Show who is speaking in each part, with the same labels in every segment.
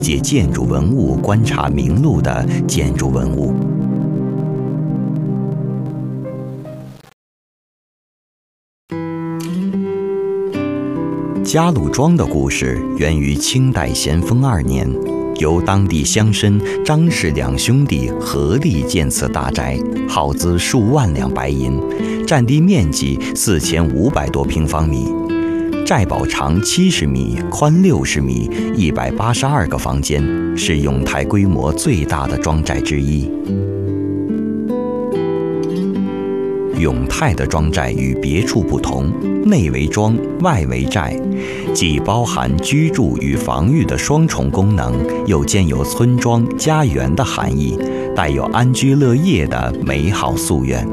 Speaker 1: 借建筑文物观察名录的建筑文物。嘉陆庄的故事源于清代咸丰2年，由当地乡绅张氏两兄弟合力建此大宅，耗资数万两白银，占地面积4500多平方米，寨堡长70米，宽60米，182个房间，是永泰规模最大的庄寨之一。永泰的庄寨与别处不同，内为庄，外为寨，既包含居住与防御的双重功能，又兼有村庄、家园的含义，带有安居乐业的美好夙愿。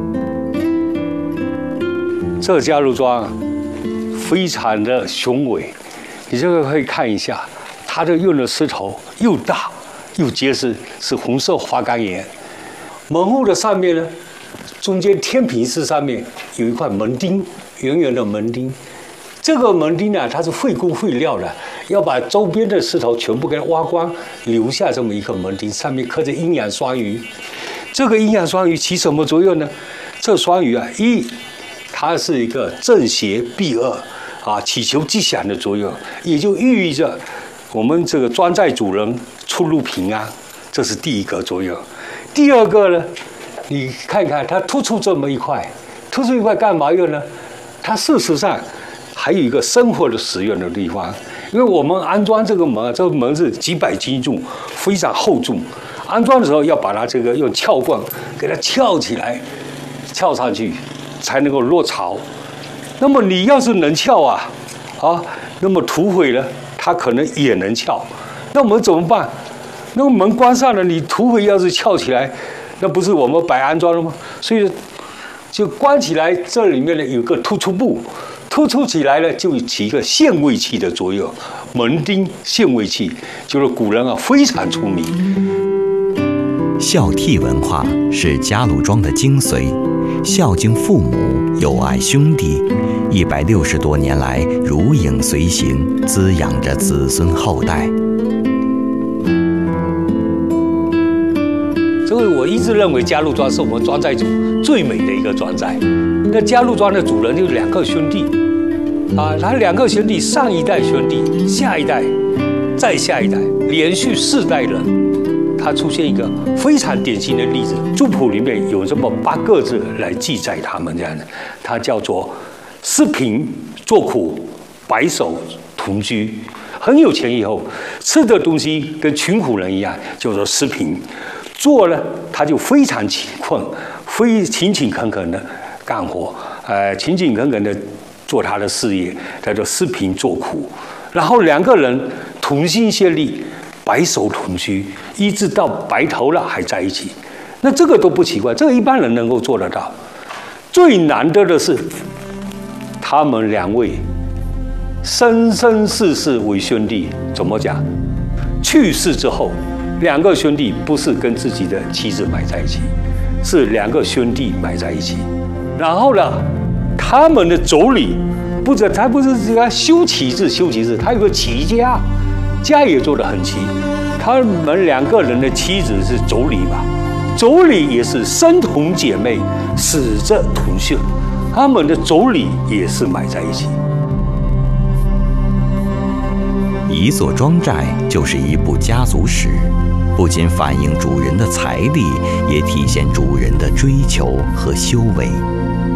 Speaker 2: 这个嘉陆庄非常的雄伟，你这个可以看一下，它的用的石头又大又结实，是红色花岗岩。门户的上面呢，中间天平式上面有一块门钉，圆圆的门钉。这个门钉呢，它是费工费料的，要把周边的石头全部给它挖光，留下这么一个门钉，上面刻着阴阳双鱼。这个阴阳双鱼起什么作用呢？这双鱼啊，它是一个正邪避恶啊，祈求吉祥的作用，也就寓意着我们这个庄寨主人出入平安，这是第一个作用。第二个呢，你看看它突出这么一块，突出一块干嘛用呢？它事实上还有一个生活的使用的地方，因为我们安装这个门，这个门是几百斤重，非常厚重。安装的时候要把它这个用撬棍给它撬起来，撬上去才能够落槽。那么你要是能撬啊，那么土匪呢，他可能也能撬。那我们怎么办？那个门关上了，你土匪要是撬起来，那不是我们白安装了吗？所以就关起来，这里面呢有个突出部，突出起来呢就起一个限位器的作用。门钉限位器就是古人非常出名。
Speaker 1: 孝悌文化是嘉陆庄的精髓，孝敬父母，友爱兄弟，160多年来如影随形，滋养着子孙后代。
Speaker 2: 所以我一直认为嘉陆庄是我们庄寨主最美的一个庄寨。那嘉陆庄的主人就是2个兄弟，他2个兄弟，上一代兄弟，下一代，再下一代，连续4代人，他出现一个非常典型的例子。族谱里面有这么8个字来记载他们这样的，它叫做施贫作苦，白首同居。很有钱以后，吃的东西跟穷苦人一样，叫做施贫。做呢，他就非常勤困，勤勤恳恳的干活，勤勤恳恳的做他的事业，叫做施贫作苦。然后2个人同心协力，白首同居，一直到白头了还在一起。那这个都不奇怪，这个一般人能够做得到。最难得的是，他们2位生生世世为兄弟。怎么讲？去世之后，2个兄弟不是跟自己的妻子埋在一起，是2个兄弟埋在一起。然后呢，他们的妯娌他不是这个修齐字，他有个齐家，家也做得很齐。他们2个人的妻子是妯娌吧？妯娌也是生同姐妹，死者同穴，他们的妯娌也是埋在一起。
Speaker 1: 一座庄寨就是一部家族史，不仅反映主人的财力，也体现主人的追求和修为。